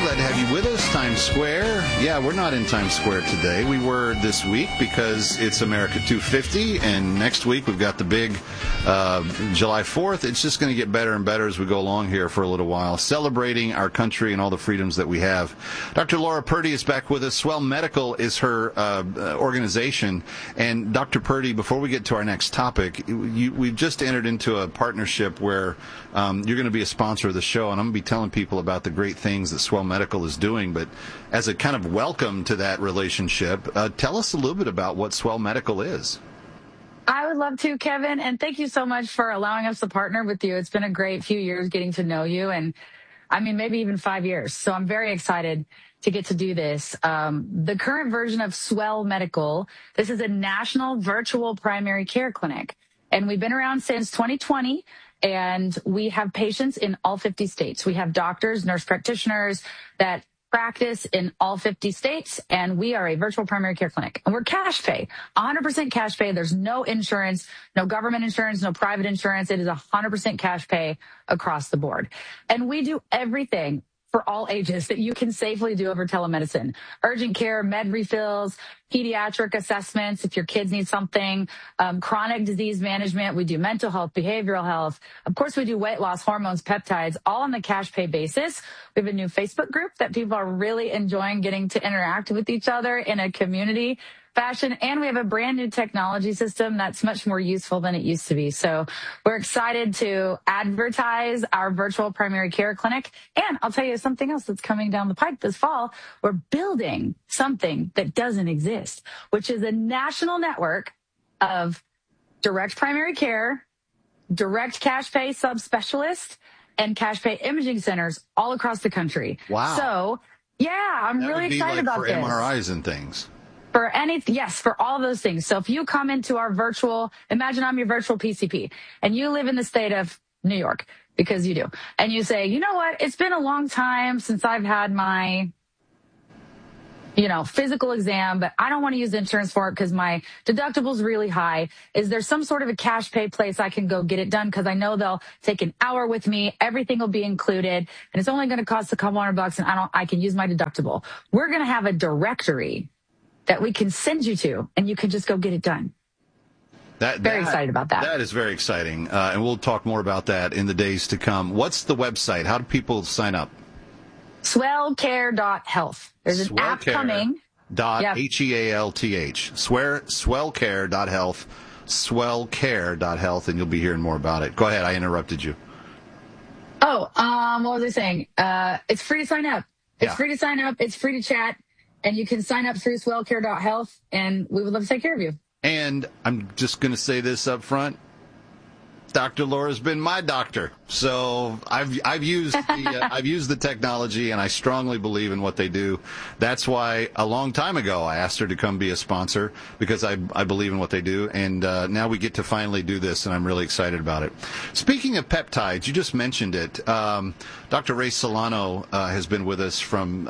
Glad to have you with us, Times Square. Yeah, we're not in Times Square today. We were this week because it's America 250, and next week we've got the big July 4th. It's just going to get better and better as we go along here for a little while, celebrating our country and all the freedoms that we have. Dr. Laura Purdy is back with us. Swell Medical is her organization. And Dr. Purdy, before we get to our next topic, we've just entered into a partnership where you're going to be a sponsor of the show, and I'm going to be telling people about the great things that Swell Medical is doing. But as a kind of welcome to that relationship, tell us a little bit about what Swell Medical is. I would love to, Kevin, and thank you so much for allowing us to partner with you. It's been a great few years getting to know you, and I mean, maybe even 5 years. So I'm very excited to get to do this. The current version of Swell Medical, this is a national virtual primary care clinic, and we've been around since 2020. And we have patients in all 50 states. We have doctors, nurse practitioners that practice in all 50 states, and we are a virtual primary care clinic. And we're cash pay, 100% cash pay. There's no insurance, no government insurance, no private insurance. It is 100% cash pay across the board. And we do everything for all ages that you can safely do over telemedicine. Urgent care, med refills, pediatric assessments if your kids need something, chronic disease management. We do mental health, behavioral health. Of course, we do weight loss, hormones, peptides, all on the cash pay basis. We have a new Facebook group that people are really enjoying getting to interact with each other in a community fashion. And we have a brand new technology system that's much more useful than it used to be. So we're excited to advertise our virtual primary care clinic. And I'll tell you something else that's coming down the pipe this fall. We're building something that doesn't exist, which is a national network of direct primary care, direct cash pay subspecialists, and cash pay imaging centers all across the country. Wow. So, yeah, I'm really excited about this. For MRIs and things. For anything, yes, for all those things. So if you come into our virtual, imagine I'm your virtual PCP, and you live in the state of New York, because you do, and you say, you know what, it's been a long time since I've had my, physical exam, but I don't want to use insurance for it because my deductible's really high. Is there some sort of a cash pay place I can go get it done? Because I know they'll take an hour with me. Everything will be included, and it's only going to cost a couple $100, and I can use my deductible. We're going to have a directory that we can send you to, and you can just go get it done. Very excited about that. That is very exciting, and we'll talk more about that in the days to come. What's the website? How do people sign up? Swellcare.health. There's an app coming. Health. Swellcare.health. Swellcare.health, and you'll be hearing more about it. Go ahead. I interrupted you. Oh, what was I saying? It's free to sign up. It's free to sign up. It's free to chat. And you can sign up through swellcare.health, and we would love to take care of you. And I'm just going to say this up front. Dr. Laura's been my doctor. So I've used the technology, and I strongly believe in what they do. That's why a long time ago I asked her to come be a sponsor, because I believe in what they do. And now we get to finally do this, and I'm really excited about it. Speaking of peptides, you just mentioned it. Dr. Ray Solano has been with us from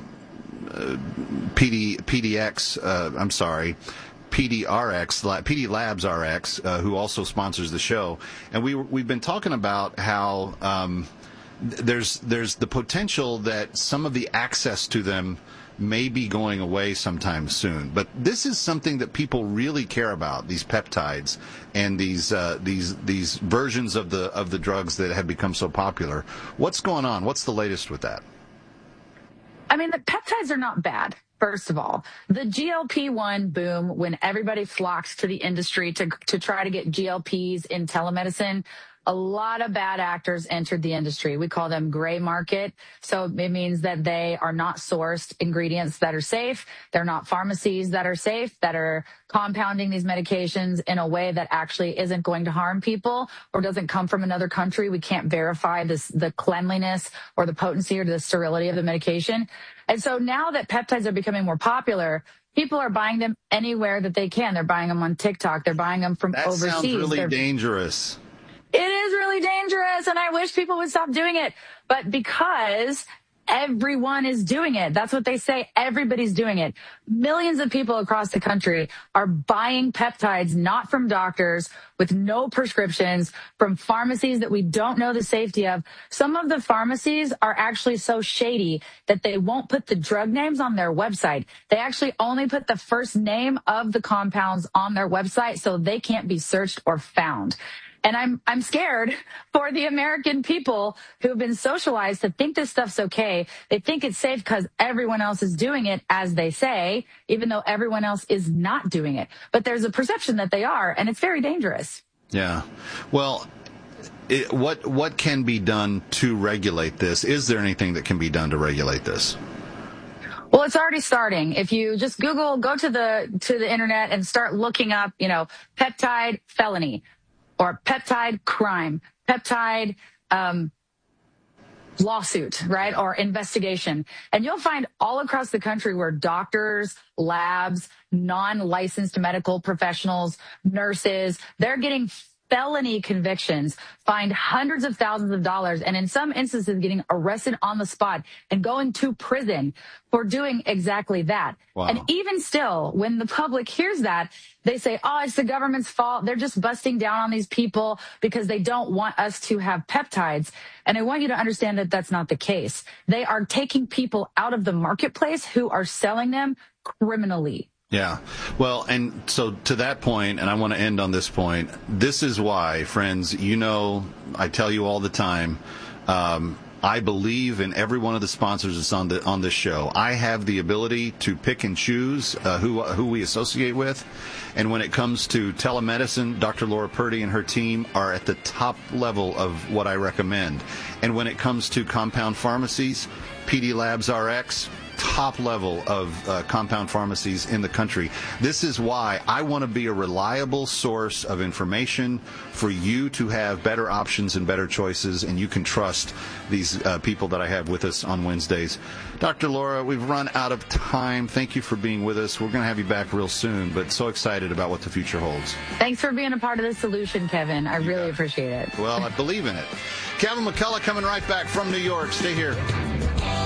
PD Labs RX, who also sponsors the show, and we've been talking about how there's the potential that some of the access to them may be going away sometime soon. But this is something that people really care about, these peptides and these versions of the drugs that have become so popular. What's going on? What's the latest with that? I mean, the peptides are not bad. First of all, the GLP-1 boom, when everybody flocked to the industry to try to get GLPs in telemedicine, a lot of bad actors entered the industry. We call them gray market. So it means that they are not sourced ingredients that are safe. They're not pharmacies that are safe, that are compounding these medications in a way that actually isn't going to harm people or doesn't come from another country. We can't verify the cleanliness or the potency or the sterility of the medication. And so now that peptides are becoming more popular, people are buying them anywhere that they can. They're buying them on TikTok. They're buying them from overseas. That sounds really dangerous. It is really dangerous, and I wish people would stop doing it. But because everyone is doing it. That's what they say. Everybody's doing it. Millions of people across the country are buying peptides, not from doctors, with no prescriptions, from pharmacies that we don't know the safety of. Some of the pharmacies are actually so shady that they won't put the drug names on their website. They actually only put the first name of the compounds on their website so they can't be searched or found. And I'm scared for the American people who've been socialized to think this stuff's okay. They think it's safe because everyone else is doing it, as they say, even though everyone else is not doing it. But there's a perception that they are, and it's very dangerous. Yeah. Well, what can be done to regulate this? Is there anything that can be done to regulate this? Well, it's already starting. If you just go to the internet and start looking up, peptide felony, or peptide crime, peptide lawsuit, right? Or investigation. And you'll find all across the country where doctors, labs, non-licensed medical professionals, nurses, they're getting felony convictions, fined hundreds of thousands of dollars, and in some instances getting arrested on the spot and going to prison for doing exactly that. Wow. And even still, when the public hears that, they say, oh, it's the government's fault. They're just busting down on these people because they don't want us to have peptides. And I want you to understand that that's not the case. They are taking people out of the marketplace who are selling them criminally. Yeah. Well, and so to that point, and I want to end on this point, this is why, friends, I tell you all the time, I believe in every one of the sponsors that's on this show. I have the ability to pick and choose who we associate with. And when it comes to telemedicine, Dr. Laura Purdy and her team are at the top level of what I recommend. And when it comes to compound pharmacies, PD Labs RX, top level of compound pharmacies in the country. This is why I want to be a reliable source of information for you to have better options and better choices, and you can trust these people that I have with us on Wednesdays. Dr. Laura, we've run out of time. Thank you for being with us. We're going to have you back real soon, but so excited about what the future holds. Thanks for being a part of the solution, Kevin. I really appreciate it. Well, I believe in it. Kevin McCullough coming right back from New York. Stay here.